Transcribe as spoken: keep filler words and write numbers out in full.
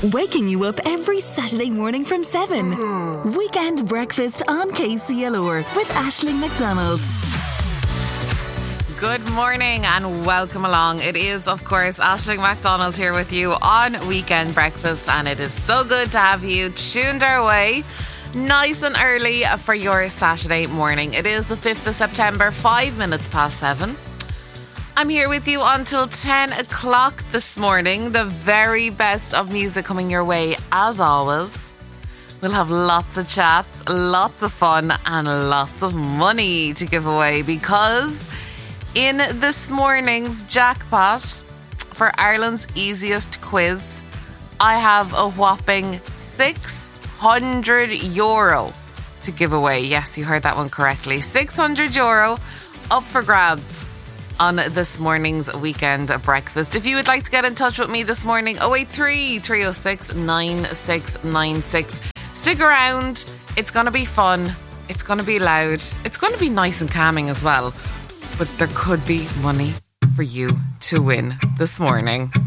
waking you up every Saturday morning from seven. Weekend breakfast on K C L R with Aisling McDonald. Good morning and welcome along. It is, of course, Aisling McDonald here with you on Weekend Breakfast, and it is so good to have you tuned our way nice and early for your Saturday morning. It is the fifth of September, five minutes past seven. I'm here with you until ten o'clock this morning. The very best of music coming your way, as always. We'll have lots of chats, lots of fun, and lots of money to give away, because in this morning's jackpot for Ireland's easiest quiz, I have a whopping six hundred euro to give away. Yes, you heard that one correctly. six hundred euro up for grabs on this morning's Weekend Breakfast. If you would like to get in touch with me this morning, oh eight three, three oh six, nine six nine six. Stick around. It's going to be fun. It's going to be loud. It's going to be nice and calming as well. But there could be money for you to win this morning.